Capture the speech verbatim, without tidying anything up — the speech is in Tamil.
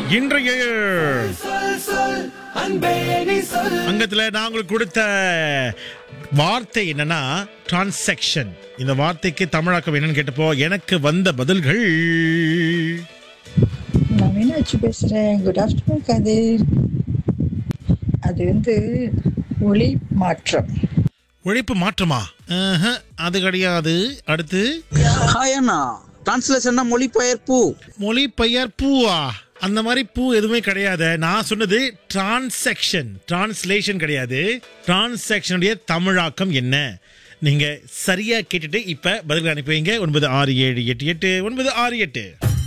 இன்றைய அங்கத்துல நான் உங்களுக்கு கொடுத்த வார்த்தை என்னன்னா டிரான்சாக்ஷன். இந்த வார்த்தைக்கு தமிழாக்கம் என்னன்னு கேட்டப்போ எனக்கு வந்த பதில்கள். நான் மீனாட்சி பேசுறேன். குட் ஆஃப்டர்நூன் கதிர். அது வந்து ஒளி மாற்றம். உழைப்பு மாற்றமா? ஆஹா, அது கிடையாது. அடுத்து ஹாய் அண்ணா, டிரான்ஸ்லேஷன்னா மொழிபெயர்ப்பு. மொழிபெயர்ப்பூவா? அந்த மாதிரி பூ எதுவுமே கிடையாது. நான் சொன்னது டிரான்சாக்ஷன், டிரான்ஸ்லேஷன் கிடையாது. டிரான்சாக்ஷனுடைய தமிழாக்கம் என்ன? நீங்க சரியா கேட்டுட்டு இப்ப பதில் அனுப்பி வைங்க. ஒன்பது ஆறு ஏழு எட்டு எட்டு ஒன்பது ஆறு எட்டு.